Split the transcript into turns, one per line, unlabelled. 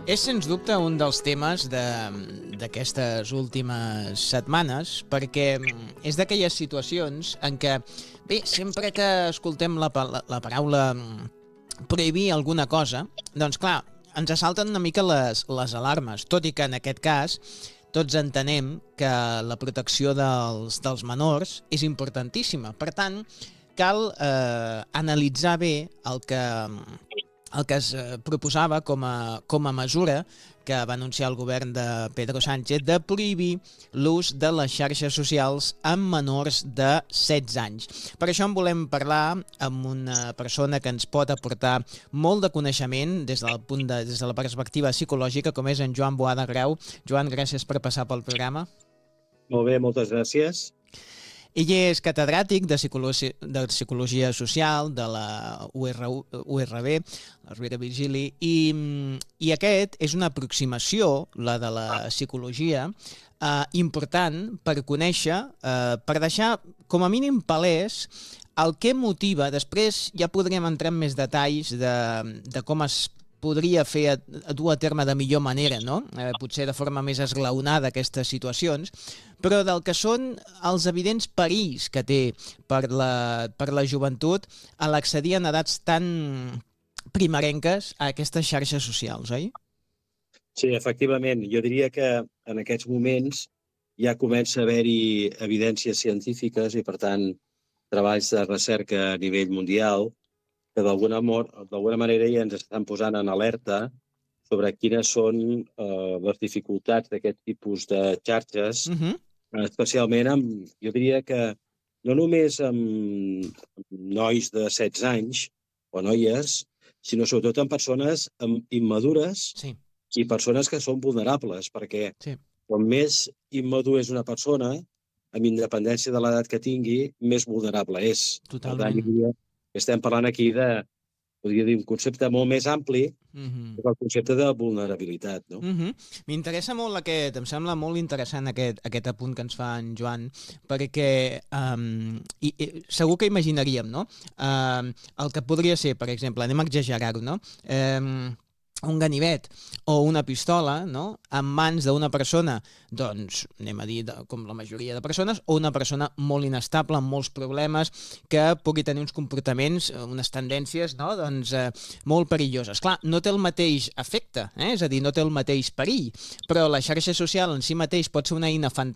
És, sens dubte, un dels temes d'aquestes últimes setmanes, perquè és d'aquelles situacions en què, bé, sempre que escoltem la paraula prohibir alguna cosa, doncs clar, ens assalten una mica les alarmes, tot i que en aquest cas tots entenem que la protecció dels menors és importantíssima. Per tant, cal analitzar bé el que es proposava com a mesura que va anunciar el govern de Pedro Sánchez de prohibir l'ús de les xarxes socials amb menors de 16 anys. Per això en volem parlar amb una persona que ens pot aportar molt de coneixement des de la perspectiva psicològica, com és en Joan Boada Grau. Joan, gràcies per passar pel programa.
Molt bé, moltes gràcies.
Ell és catedràtic de Psicologia Social de la URB, la Rovira Virgili, i aquest és una aproximació, la de la psicologia, important per conèixer, per deixar com a mínim palès el que motiva. Després ja podríem entrar en més detalls de com es podria fer a dur a terme de millor manera, no? Potser de forma més esglaonada aquestes situacions, però del que són els evidents perills que té per la joventut a l'accedir en edats tan primerenques a aquestes xarxes socials, oi?
Sí, efectivament. Jo diria que en aquests moments ja comença a haver-hi evidències científiques i, per tant, treballs de recerca a nivell mundial que d'alguna manera ja ens estan posant en alerta sobre quines són les dificultats d'aquest tipus de xarxes, especialment jo diria que no només amb nois de 16 anys o noies, sinó sobretot amb persones immadures i persones que són vulnerables, perquè quan més immadur és una persona, amb independència de l'edat que tingui, més vulnerable és.
Totalment.
Per tant, estem parlant aquí podria dir, un concepte molt més ampli, que el concepte de vulnerabilitat, no?
M'interessa molt em sembla molt interessant aquest apunt que ens fa en Joan, perquè segur que imaginaríem, no? El que podria ser, per exemple, anem a exagerar-ho, no? Un ganivet o una pistola, no?, en mans d'una persona, doncs, anem a dir, com la majoria de persones, o una persona molt inestable, amb molts problemes, que pugui tenir uns comportaments, unes tendències, no?, doncs, molt perilloses. Clar, no té el mateix efecte, és a dir, no té el mateix perill, però la xarxa social en si mateix pot ser una eina